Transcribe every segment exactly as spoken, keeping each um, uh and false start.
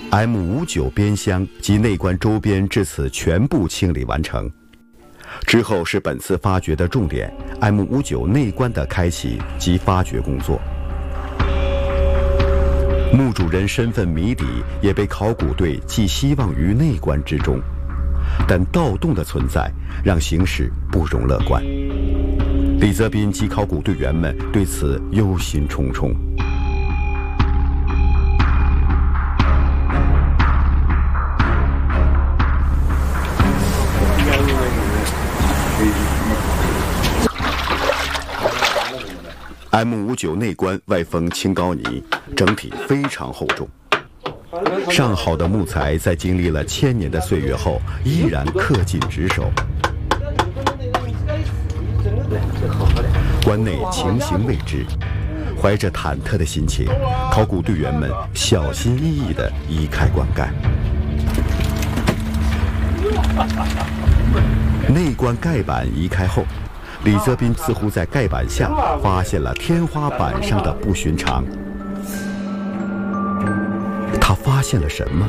M 五九边箱及内关周边至此全部清理完成。之后是本次发掘的重点 M 五九内关的开启及发掘工作。墓主人身份谜底也被考古队寄希望于内关之中，但盗洞的存在让形势不容乐观。李泽斌及考古队员们对此忧心忡忡。M 五九内关外封青膏泥，整体非常厚重。上好的木材在经历了千年的岁月后，依然恪尽职守。关内情形未知，怀着忐忑的心情，考古队员们小心翼翼地移开棺盖。内棺盖板移开后，李泽斌似乎在盖板下发现了天花板上的不寻常。他发现了什么？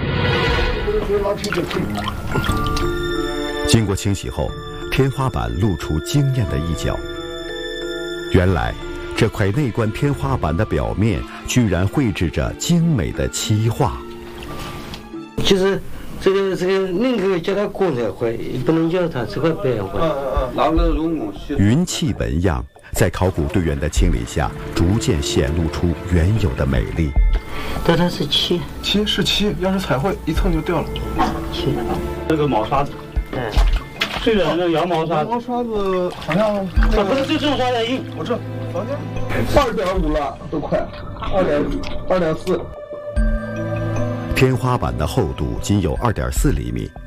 经过清洗后，天花板露出惊艳的一角。原来，这块内关天花板的表面居然绘制着精美的漆画。 其实，这个这个宁可叫它光彩绘，也不能叫它这块表演绘。 云气纹样在考古队员的清理下，逐渐显露出原有的美丽。 但它是漆， 漆是漆，要是彩绘一蹭就掉了。 漆， 这个毛刷子， 嗯， 最软的羊毛刷子， 羊毛刷子好像， 啊，不是，就这种刷子硬。 我这房间二点五了，都快二点二点四。 天花板的厚度仅有二点四厘米，